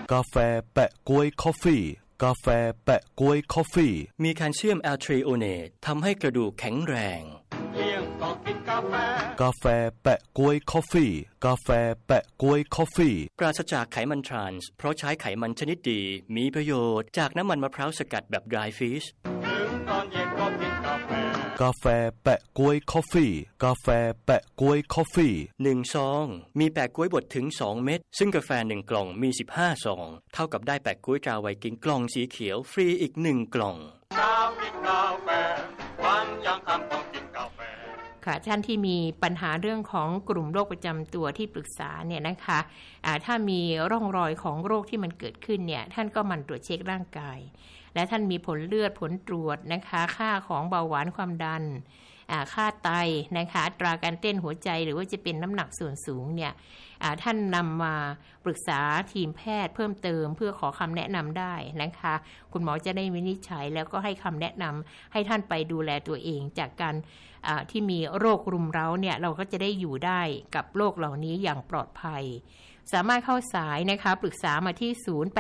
กาแฟแปะก๊วยคอฟฟี่กาแฟแปะก๊วยคอฟฟี่มีแคลเซียมแอลทริโอเนตทำให้กระดูกแข็งแรงเที่ยงก็กินกาแฟกาแฟแปะก๊วยคอฟฟี่กาแฟแปะก๊วยคอฟฟี่ปราศจากไขมันทรานส์เพราะใช้ไขมันชนิดดีมีประโยชน์จากน้ำมันมะพร้าวสกัดแบบ dry fish ถึงตอนเย็นก็กินกาแฟกาแฟแปะก๊วยคอฟฟี่กาแฟแปะก๊วยคอฟฟี่ 1ซองมีแปะก๊วยบดถึง2เม็ดซึ่งกาแฟ1กล่องมี15ซองเท่ากับได้แปะก๊วยตราไวกิ้งกล่องสีเขียวฟรีอีก1กล่องเช้ากินกาแฟวันยังค่ำต้องกินกาแฟค่ะท่านที่มีปัญหาเรื่องของกลุ่มโรคประจำตัวที่ปรึกษาเนี่ยนะคะถ้ามีร่องรอยของโรคที่มันเกิดขึ้นเนี่ยท่านก็หมั่นตรวจเช็คร่างกายและท่านมีผลเลือดผลตรวจนะคะค่าของเบาหวานความดันค่าไตนะคะอัตราการเต้นหัวใจหรือว่าจะเป็นน้ำหนักส่วนสูงเนี่ยท่านนำมาปรึกษาทีมแพทย์เพิ่มเติมเพื่อขอคำแนะนำได้นะคะคุณหมอจะได้วินิจฉัยแล้วก็ให้คำแนะนำให้ท่านไปดูแลตัวเองจากการที่มีโรครุมเร้าเนี่ยเราก็จะได้อยู่ได้กับโรคเหล่านี้อย่างปลอดภัยสามารถเข้าสายนะคะปรึกษามาที่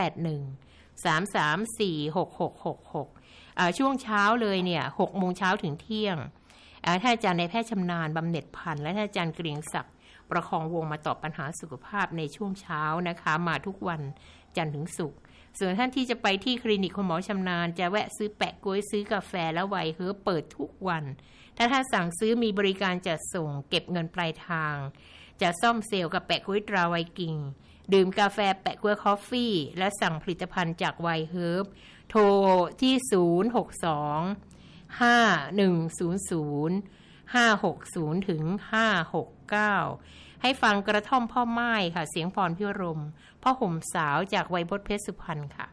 081-334-6666ช่วงเช้าเลยเนี่ย 6 โมงเช้าถึงเที่ยงท่านอาจารย์นายแพทย์ชำนาญบำเหน็จพันธ์และท่านอาจารย์เกรียงศักดิ์ประคองวงมาตอบปัญหาสุขภาพในช่วงเช้านะคะมาทุกวันจันทร์ถึงศุกร์ส่วนท่านที่จะไปที่คลินิกคุณหมอชำนาญจะแวะซื้อแปะก๊วยซื้อกาแฟและไวน์เฮิร์บเปิดทุกวันถ้าท่านสั่งซื้อมีบริการจัดส่งเก็บเงินปลายทางจะซ่อมเซลล์กับแปะก๊วยตราไวกิ้งดื่มกาแฟแปะก๊วยคอฟฟี่และสั่งผลิตภัณฑ์จากไวน์เฮิร์บโทรที่062-5100-560 ถึง 569ให้ฟังกระท่อมพ่อไม้ค่ะเสียงพรพิรมพ่อห่มสาวจากไวยพจน์เพชรสุพรรณค่ะ